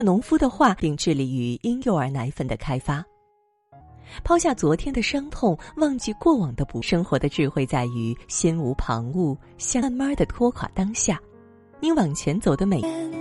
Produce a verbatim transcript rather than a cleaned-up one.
农夫的话，并致力于婴幼儿奶粉的开发。抛下昨天的伤痛，忘记过往的不，生活的智慧在于心无旁骛，想慢慢地拖垮当下。你往前走的每